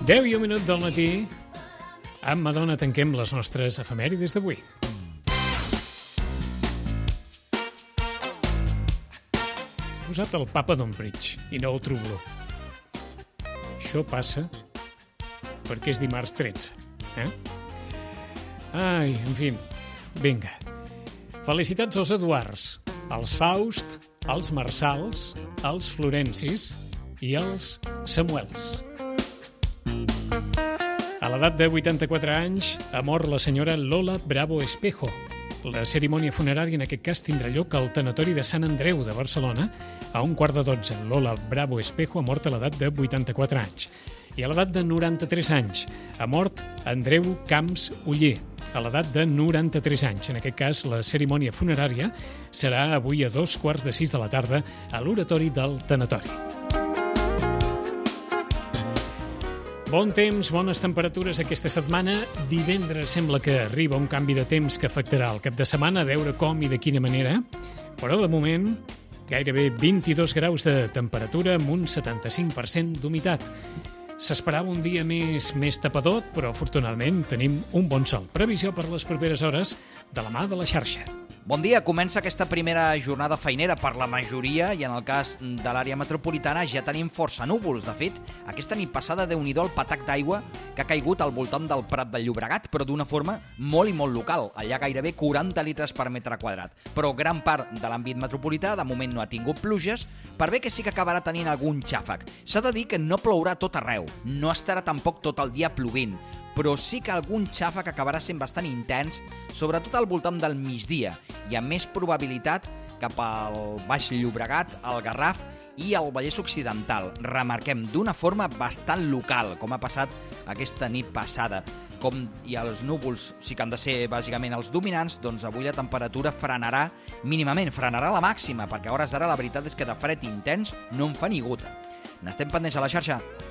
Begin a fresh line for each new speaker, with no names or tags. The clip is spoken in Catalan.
10 i un minut del matí. Amb Madonna tanquem les nostres efemèrides d'avui. He posat el papa d'Ombridge i no el Trublo. Això passa perquè és dimarts 13. Ai, en fi, vinga. Felicitats als Eduards, als Faust, als Marçals, als Florencis i als Samuels. A l'edat de 84 anys ha mort la senyora Lola Bravo Espejo. La cerimònia funerària en aquest cas tindrà lloc al tanatori de Sant Andreu de Barcelona a 11:45. Lola Bravo Espejo ha mort a l'edat de 84 anys. I a l'edat de 93 anys ha mort Andreu Camps Oller, a l'edat de 93 anys. En aquest cas, la cerimònia funerària serà avui a 2:45 de la tarda a l'oratori del tanatori. Bon temps, bones temperatures aquesta setmana. Divendres sembla que arriba un canvi de temps que afectarà el cap de setmana, a veure com i de quina manera. Però de moment, gairebé 22 graus de temperatura amb un 75% d'humitat. S'esperava un dia més tapador, però afortunadament tenim un bon sol. Previsió per les properes hores de la mà de la xarxa.
Bon dia, comença aquesta primera jornada feinera per la majoria i en el cas de l'àrea metropolitana ja tenim força núvols. De fet, aquesta nit passada Déu-n'hi-do el patac d'aigua que ha caigut al voltant del Prat del Llobregat, però d'una forma molt i molt local. Allà gairebé 40 litres per metre quadrat. Però gran part de l'àmbit metropolità de moment no ha tingut pluges, per bé que sí que acabarà tenint algun xàfec. S'ha de dir que no plourà tot arreu, no estarà tampoc tot el dia plovent, però sí que algun xàfec acabarà sent bastant intens, sobretot al voltant del migdia, i amb més probabilitat cap al Baix Llobregat, al Garraf i al Vallès Occidental. Remarquem, d'una forma bastant local, com ha passat aquesta nit passada. Com i els núvols sí que han de ser bàsicament els dominants, doncs avui la temperatura frenarà mínimament, frenarà la màxima, perquè a hores d'ara la veritat és que de fred intens no en fa ni gota. N'estem pendents a la xarxa.